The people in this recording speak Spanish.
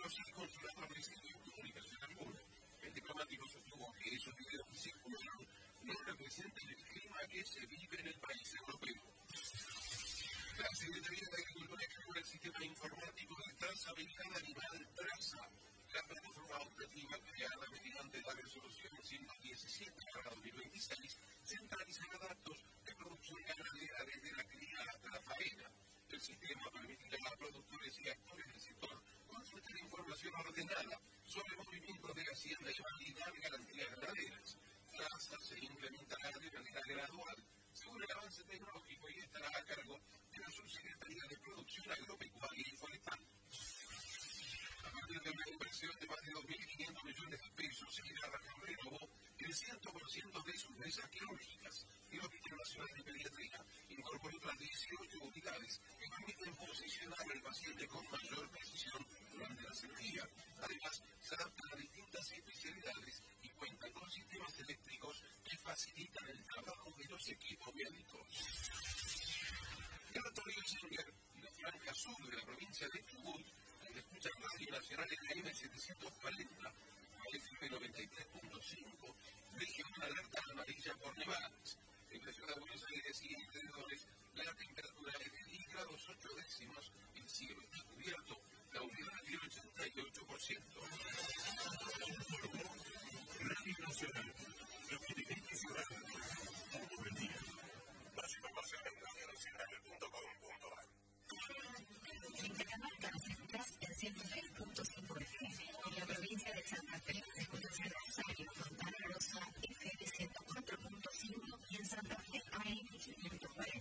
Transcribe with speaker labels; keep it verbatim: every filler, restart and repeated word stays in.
Speaker 1: prosigue con su labor de comunicación alguna. El diplomático sostuvo que esos videos que circularon no representan el clima que se vive en el país europeo. La Secretaría de Agricultura creó el sistema informático de trazabilidad animal TRAZA, la plataforma operativa creada mediante la resolución ciento diecisiete barra dos mil veintiséis centralizará datos de producción ganadera desde la cría hasta la faena. El sistema permitirá a productores y actores del sector consultar información ordenada sobre movimientos de hacienda y validar garantías ganaderas. TRAZA se implementará de manera gradual según el avance tecnológico y estará a cargo de la Subsecretaría de Producción Agropecuaria y Forestal. A partir de una inversión de más de dos mil quinientos millones de pesos, Irarra renovó el cien por ciento de sus mesas quirúrgicas. El Hospital Nacional de Pediatría incorporó otras dieciocho unidades que permiten posicionar al paciente con mayor precisión durante la cirugía. Además, se adaptan a distintas especialidades y cuentan con sistemas eléctricos que facilitan el trabajo de los equipos médicos. El Río Singer y la franja sur de la provincia de Chubut, donde escuchan Radio Nacional en la M setecientos cuarenta, F M noventa y tres punto cinco, rige una alerta amarilla por nevadas. En la ciudad de Buenos Aires y alrededores, la temperatura es de diez grados ocho décimos, el cielo está cubierto, la humedad del ochenta y ocho por ciento.